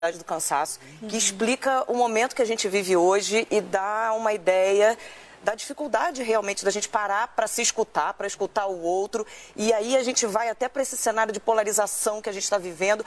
do cansaço, que explica o momento que a gente vive hoje e dá uma ideia da dificuldade realmente da gente parar para se escutar, para escutar o outro. E aí a gente vai até para esse cenário de polarização que a gente está vivendo.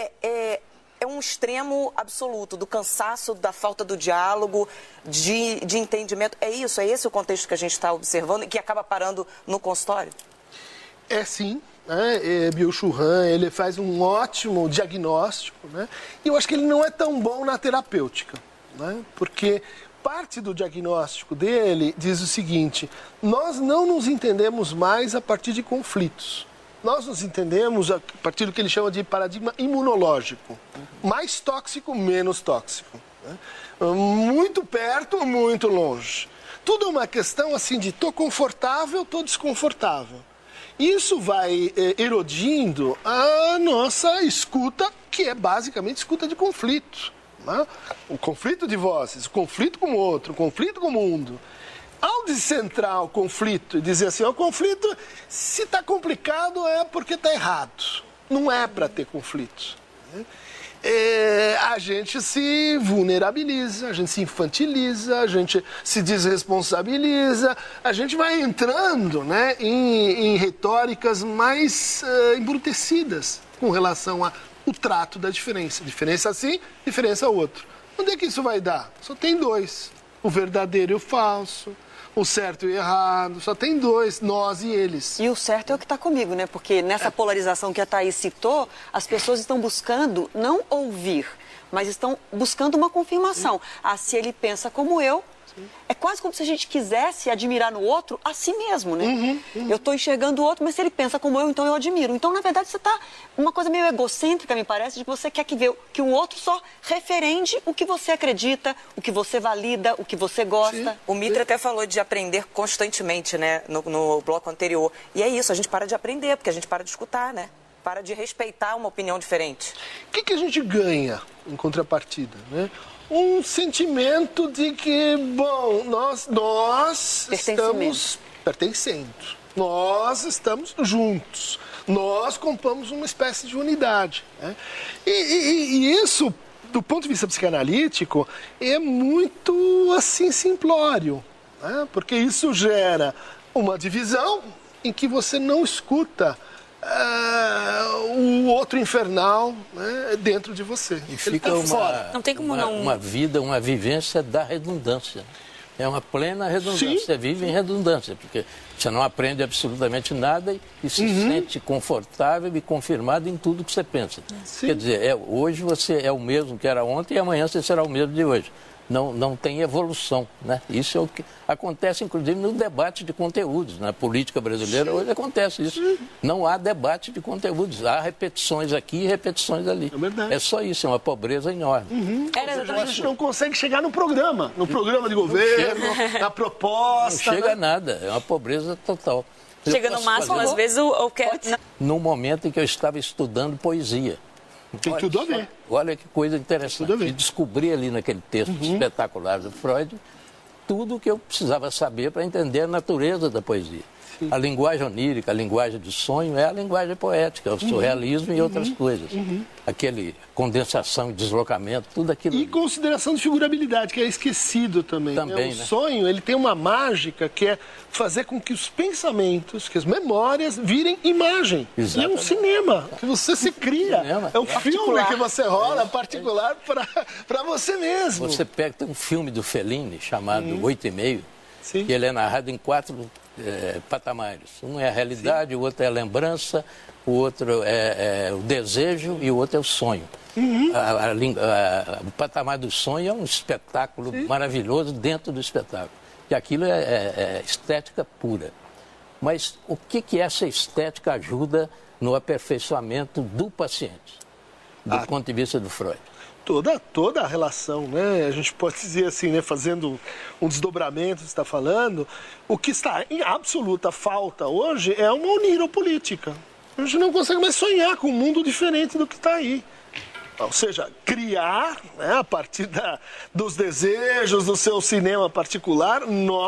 É um extremo absoluto do cansaço, da falta do diálogo, de entendimento. É isso, é esse o contexto que a gente está observando e que acaba parando no consultório? É sim. Byung-Chul Han, ele faz um ótimo diagnóstico, né? E eu acho que ele não é tão bom na terapêutica, né? Porque parte do diagnóstico dele diz o seguinte: nós não nos entendemos mais a partir de conflitos. Nós nos entendemos a partir do que ele chama de paradigma imunológico. Mais tóxico, menos tóxico, né? Muito perto, muito longe. Tudo é uma questão assim de tô confortável, tô desconfortável. Isso vai erodindo a nossa escuta, que é basicamente escuta de conflito, né? O conflito de vozes, o conflito com o outro, o conflito com o mundo. Ao descentrar o conflito e dizer assim, o conflito, se está complicado é porque está errado. Não é para ter conflito, né? A gente se vulnerabiliza, a gente se infantiliza, a gente se desresponsabiliza, a gente vai entrando, né, em retóricas mais embrutecidas com relação ao trato da diferença. Diferença assim, diferença outro. Onde é que isso vai dar? Só tem dois, o verdadeiro e o falso. O certo e o errado, só tem dois, nós e eles. E o certo é o que está comigo, né? Porque nessa polarização que a Thaís citou, as pessoas estão buscando não ouvir, mas estão buscando uma confirmação. Se ele pensa como eu, é quase como se a gente quisesse admirar no outro a si mesmo, né? Eu estou enxergando o outro, mas se ele pensa como eu, então eu admiro. Então, na verdade, você está uma coisa meio egocêntrica, me parece, de que você quer que o outro só referende o que você acredita, o que você valida, o que você gosta. O Mitre até falou de aprender constantemente, né, no bloco anterior. E é isso, a gente para de aprender, porque a gente para de escutar, né? Para de respeitar uma opinião diferente. O que a gente ganha em contrapartida, né? Um sentimento de que, bom, nós estamos pertencendo, nós estamos juntos, nós compomos uma espécie de unidade, né? E isso, do ponto de vista psicanalítico, é muito, assim, simplório, né? Porque isso gera uma divisão em que você não escuta o outro infernal, né, dentro de você. E fica não tem como uma vida, uma vivência da redundância. É uma plena redundância. Sim. Você vive em redundância, porque você não aprende absolutamente nada e se sente confortável e confirmado em tudo que você pensa. Sim. Quer dizer, hoje você é o mesmo que era ontem e amanhã você será o mesmo de hoje. Não tem evolução, né? Isso é o que acontece, inclusive, no debate de conteúdos. Na política brasileira, hoje acontece isso. Não há debate de conteúdos. Há repetições aqui e repetições ali. É verdade. É só isso, é uma pobreza enorme. A gente não consegue chegar no programa de governo, na proposta. Não chega a nada, é uma pobreza total. Chega no máximo, às vezes, o que é... No momento em que eu estava estudando poesia. Tem tudo a ver. Olha que coisa interessante. E descobri ali naquele texto espetacular do Freud tudo o que eu precisava saber para entender a natureza da poesia. Sim. A linguagem onírica, a linguagem de sonho é a linguagem poética, o surrealismo e outras coisas. Aquele condensação e deslocamento, tudo aquilo. E consideração de figurabilidade, que é esquecido também. Também, né? O sonho, ele tem uma mágica que é fazer com que os pensamentos, que as memórias virem imagem. Exatamente. E é um cinema que você se cria. É um filme que você rola particular para você mesmo. Você pega, tem um filme do Fellini chamado 8,5, que ele é narrado em 4 patamares. Um é a realidade, o outro é a lembrança, o outro é o desejo e o outro é o sonho. O patamar do sonho é um espetáculo maravilhoso dentro do espetáculo. E aquilo é estética pura. Mas o que essa estética ajuda no aperfeiçoamento do paciente, do ponto de vista do Freud? Toda a relação, né? A gente pode dizer assim, né? Fazendo um desdobramento, você está falando, o que está em absoluta falta hoje é uma oniropolítica. A gente não consegue mais sonhar com um mundo diferente do que está aí. Ou seja, criar, né, a partir dos desejos do seu cinema particular,